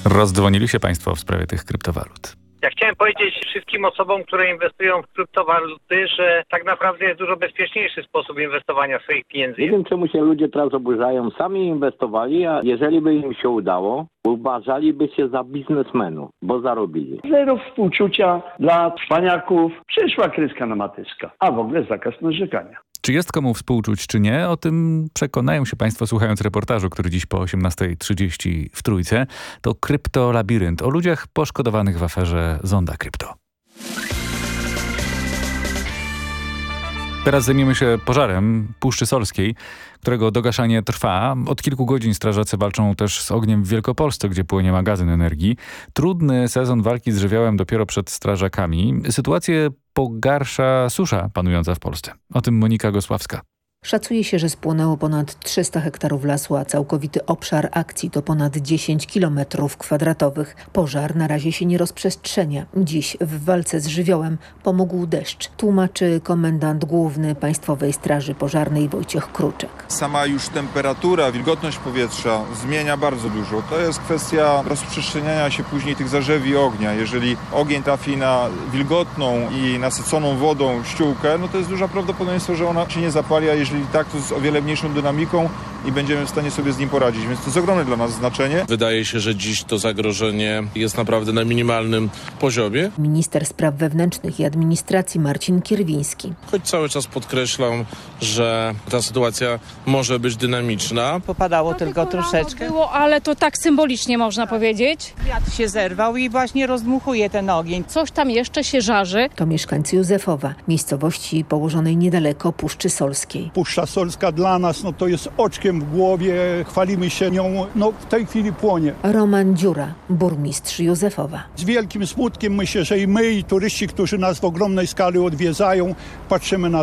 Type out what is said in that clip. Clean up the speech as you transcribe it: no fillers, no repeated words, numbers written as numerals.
Rozdzwonili się Państwo w sprawie tych kryptowalut. Ja chciałem powiedzieć wszystkim osobom, które inwestują w kryptowaluty, że tak naprawdę jest dużo bezpieczniejszy sposób inwestowania swoich pieniędzy. Nie wiem, czemu się ludzie teraz oburzają. Sami inwestowali, a jeżeli by im się udało, uważaliby się za biznesmenów, bo zarobili. Zero współczucia dla cwaniaków. Przyszła kryska na matyska, a w ogóle zakaz narzekania. Czy jest komu współczuć, czy nie? O tym przekonają się Państwo słuchając reportażu, który dziś po 18:30 w Trójce. To Kryptolabirynt o ludziach poszkodowanych w aferze Zonda Krypto. Teraz zajmiemy się pożarem Puszczy Solskiej, którego dogaszanie trwa. Od kilku godzin strażacy walczą też z ogniem w Wielkopolsce, gdzie płynie magazyn energii. Trudny sezon walki z żywiołem dopiero przed strażakami. Sytuację pogarsza susza panująca w Polsce. O tym Monika Gosławska. Szacuje się, że spłonęło ponad 300 hektarów lasu, a całkowity obszar akcji to ponad 10 km². Pożar na razie się nie rozprzestrzenia. Dziś w walce z żywiołem pomógł deszcz, tłumaczy komendant główny Państwowej Straży Pożarnej Wojciech Kruczek. Sama już temperatura, wilgotność powietrza zmienia bardzo dużo. To jest kwestia rozprzestrzeniania się później tych zarzewi ognia. Jeżeli ogień trafi na wilgotną i nasyconą wodą ściółkę, no to jest duże prawdopodobieństwo, że ona się nie zapali, a jeżeli tak, to z o wiele mniejszą dynamiką i będziemy w stanie sobie z nim poradzić. Więc to jest ogromne dla nas znaczenie. Wydaje się, że dziś to zagrożenie jest naprawdę na minimalnym poziomie. Minister Spraw Wewnętrznych i Administracji Marcin Kierwiński. Choć cały czas podkreślam, że ta sytuacja może być dynamiczna. Popadało tylko troszeczkę. Było, ale to tak symbolicznie można powiedzieć. Wiatr się zerwał i właśnie rozdmuchuje ten ogień. Coś tam jeszcze się żarzy. To mieszkańcy Józefowa, miejscowości położonej niedaleko Puszczy Solskiej. Puszcza Solska dla nas to jest oczkiem w głowie, chwalimy się nią, w tej chwili płonie. Roman Dziura, burmistrz Józefowa. Z wielkim smutkiem myślę, że i my, i turyści, którzy nas w ogromnej skali odwiedzają, patrzymy na